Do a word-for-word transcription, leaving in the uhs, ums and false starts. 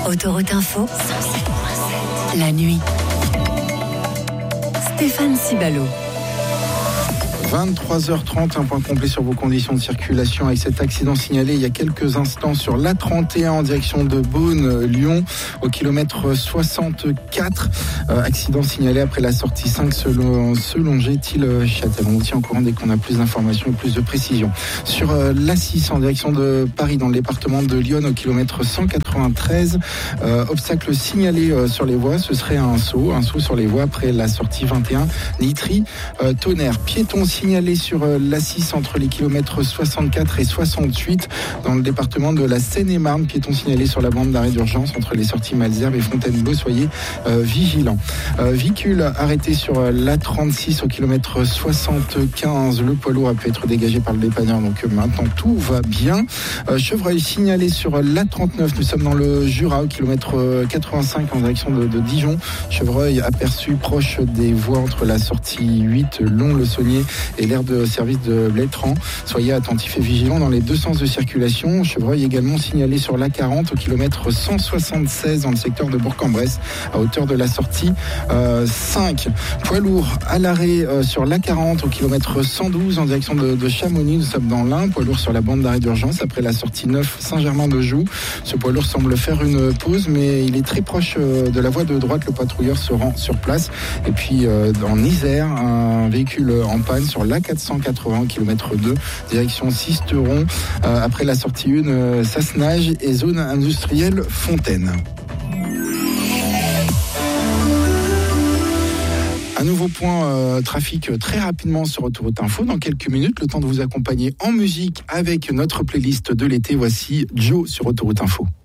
Autoroute Info, la nuit. Stéphane Cibalo. vingt-trois heures trente, un point complet sur vos conditions de circulation avec cet accident signalé il y a quelques instants sur l'A trente et un en direction de Beaune-Lyon au kilomètre soixante-quatre. Euh, accident signalé après la sortie cinq selon, selon Gétil-Châtel. On vous tient au courant dès qu'on a plus d'informations et plus de précisions. Sur euh, l'A six en direction de Paris dans le département de Lyon au kilomètre cent quatre-vingt-treize. Euh, obstacle signalé euh, sur les voies, ce serait un saut, un saut sur les voies après la sortie vingt et un. Nitry, euh, Tonnerre, piéton signalé sur l'A six entre les kilomètres soixante-quatre et soixante-huit dans le département de la Seine-et-Marne. Piéton signalé sur la bande d'arrêt d'urgence entre les sorties Malesherbes et Fontainebleau. Soyez euh, vigilants. Euh, véhicule arrêté sur l'A trente-six au kilomètre soixante-quinze. Le poids lourd a pu être dégagé par le dépanneur, donc maintenant tout va bien. Euh, chevreuil signalé sur l'A trente-neuf. Nous sommes dans le Jura au kilomètre quatre-vingt-cinq en direction de, de Dijon. Chevreuil aperçu proche des voies entre la sortie huit Lons-le-Saunier et l'aire de service de Blétran. Soyez attentifs et vigilants dans les deux sens de circulation. Chevreuil également signalé sur l'A quarante au kilomètre cent soixante-seize dans le secteur de Bourg-en-Bresse à hauteur de la sortie euh, cinq. Poids lourd à l'arrêt euh, sur l'A quarante au kilomètre cent douze en direction de, de Chamonix. Nous sommes dans l'Ain. Poids lourd sur la bande d'arrêt d'urgence après la sortie neuf Saint-Germain-de-Joux. Ce poids lourd semble faire une pause, mais il est très proche euh, de la voie de droite. Le patrouilleur se rend sur place. Et puis euh, en Isère, un véhicule en panne sur l'A quatre cent quatre-vingts, kilomètre deux, direction Sisteron. Euh, après la sortie un, euh, Sassenage et zone industrielle Fontaine. Un nouveau point euh, trafic très rapidement sur Autoroute Info. Dans quelques minutes, le temps de vous accompagner en musique avec notre playlist de l'été. Voici Joe sur Autoroute Info.